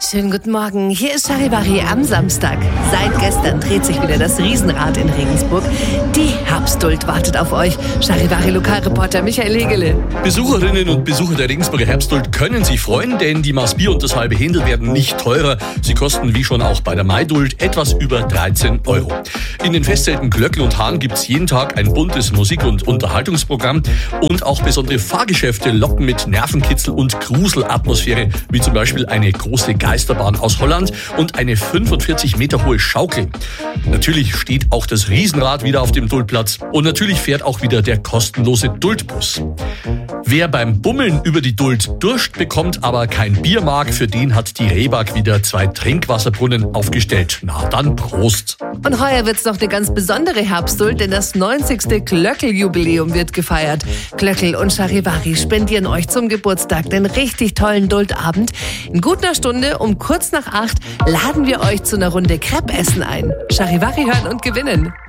Schönen guten Morgen, hier ist Charivari am Samstag. Seit gestern dreht sich wieder das Riesenrad in Regensburg. Die Herbstduld wartet auf euch. Charivari-Lokalreporter Michael Hegele. Besucherinnen und Besucher der Regensburger Herbstduld können sich freuen, denn die Maß Bier und das halbe Händel werden nicht teurer. Sie kosten wie schon auch bei der Maiduld etwas über 13 €. In den Festzelten Glöckl und Hahn gibt's jeden Tag ein buntes Musik- und Unterhaltungsprogramm und auch besondere Fahrgeschäfte locken mit Nervenkitzel und Gruselatmosphäre, wie zum Beispiel eine große Geisterbahn aus Holland und eine 45 Meter hohe Schaukel. Natürlich steht auch das Riesenrad wieder auf dem Duldplatz und natürlich fährt auch wieder der kostenlose Duldbus. Wer beim Bummeln über die Duld Durst bekommt, aber kein Bier mag, für den hat die Rehbag wieder 2 Trinkwasserbrunnen aufgestellt. Na dann Prost! Und heuer wird's noch eine ganz besondere Herbstduld, denn das 90. Glöckl-Jubiläum wird gefeiert. Glöckl und Charivari spendieren euch zum Geburtstag den richtig tollen Duldabend. In gut einer Stunde um kurz nach 8 laden wir euch zu einer Runde Crepe essen ein. Charivari hören und gewinnen.